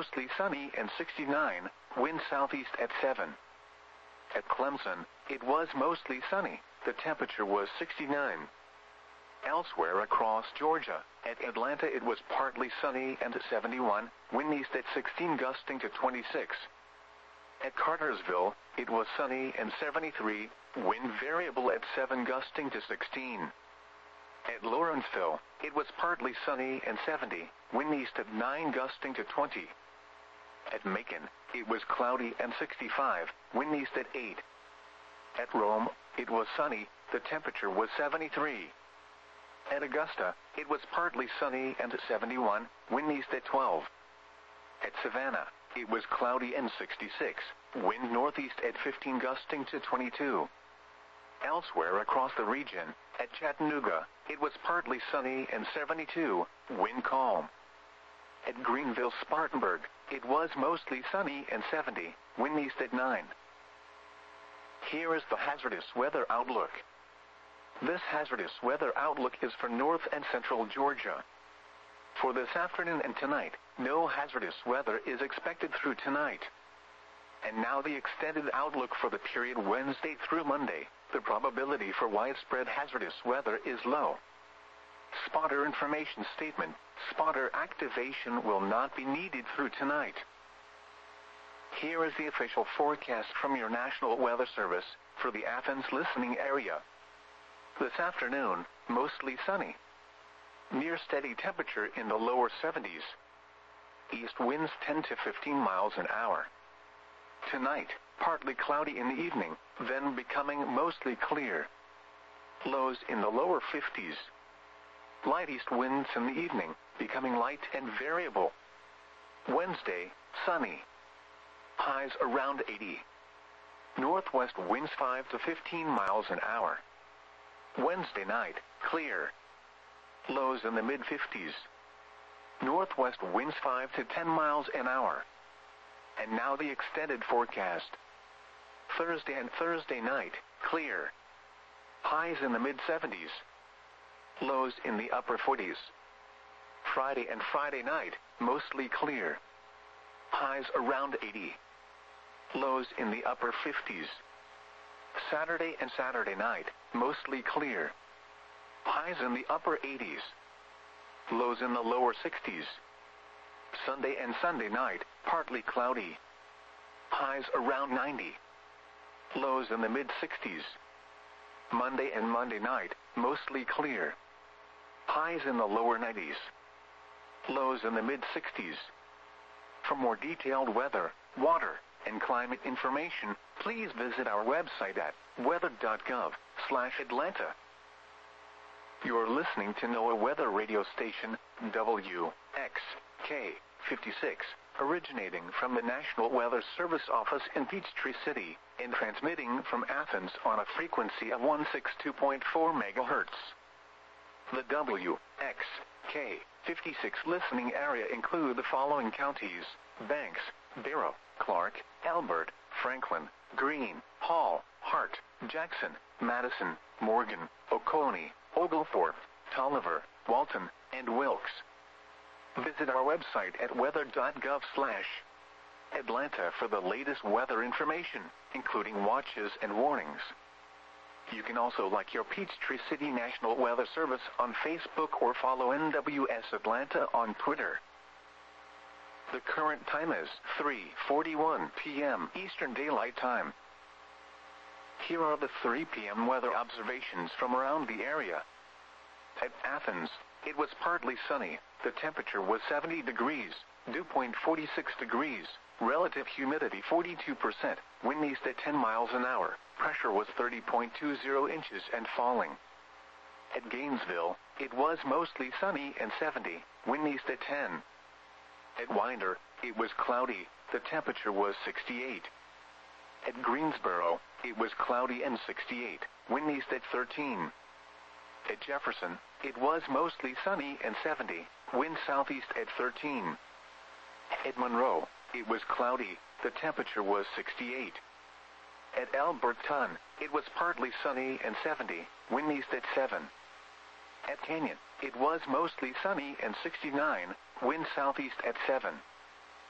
mostly sunny and 69, wind southeast at 7. At Clemson, it was mostly sunny, the temperature was 69. Elsewhere across Georgia, at Atlanta it was partly sunny and 71, wind east at 16 gusting to 26. At Cartersville, it was sunny and 73, wind variable at 7 gusting to 16. At Lawrenceville, it was partly sunny and 70, wind east at 9 gusting to 20. At Macon, it was cloudy and 65, wind east at 8. At Rome, it was sunny, the temperature was 73. At Augusta, it was partly sunny and 71, wind east at 12. At Savannah, it was cloudy and 66, wind northeast at 15 gusting to 22. Elsewhere across the region, at Chattanooga, it was partly sunny and 72, wind calm. At Greenville-Spartanburg, it was mostly sunny and 70, wind east at 9. Here is the hazardous weather outlook. This hazardous weather outlook is for north and central Georgia. For this afternoon and tonight, no hazardous weather is expected through tonight. And now the extended outlook for the period Wednesday through Monday. The probability for widespread hazardous weather is low. Spotter information statement. Spotter activation will not be needed through tonight. Here is the official forecast from your National Weather Service for the Athens listening area. This afternoon, mostly sunny. Near steady temperature in the lower 70s. East winds 10 to 15 miles an hour. Tonight, partly cloudy in the evening, then becoming mostly clear. Lows in the lower 50s. Light east winds in the evening, becoming light and variable. Wednesday, sunny. Highs around 80. Northwest winds 5 to 15 miles an hour. Wednesday night, clear. Lows in the mid-50s. Northwest winds 5 to 10 miles an hour. And now the extended forecast. Thursday and Thursday night, clear. Highs in the mid-70s. Lows in the upper 40s. Friday and Friday night, mostly clear. Highs around 80. Lows in the upper 50s. Saturday and Saturday night, mostly clear. Highs in the upper 80s. Lows in the lower 60s. Sunday and Sunday night, partly cloudy. Highs around 90. Lows in the mid-60s. Monday and Monday night, mostly clear. Highs in the lower 90s. Lows in the mid-60s. For more detailed weather, water, and climate information, please visit our website at weather.gov/Atlanta. You're listening to NOAA Weather Radio Station, WXK56, originating from the National Weather Service office in Peachtree City, and transmitting from Athens on a frequency of 162.4 MHz. The WXK56 listening area include the following counties: Banks, Barrow, Clark, Elbert, Franklin, Greene, Hall, Hart, Jackson, Madison, Morgan, Oconee, Oglethorpe, Tolliver, Walton, and Wilkes. Visit our website at weather.gov/Atlanta for the latest weather information, including watches and warnings. You can also like your Peachtree City National Weather Service on Facebook or follow NWS Atlanta on Twitter. The current time is 3:41 p.m. Eastern Daylight Time. Here are the 3 p.m. weather observations from around the area. At Athens, it was partly sunny. The temperature was 70 degrees, dew point 46 degrees, relative humidity 42%, wind east at 10 miles an hour, pressure was 30.20 inches and falling. At Gainesville, it was mostly sunny and 70, wind east at 10. At Winder, it was cloudy, the temperature was 68. At Greensboro, it was cloudy and 68, wind east at 13. At Jefferson, it was mostly sunny and 70, wind southeast at 13. At Monroe, it was cloudy, the temperature was 68. At Alberton, it was partly sunny and 70, wind east at 7. At Canyon, it was mostly sunny and 69, wind southeast at 7.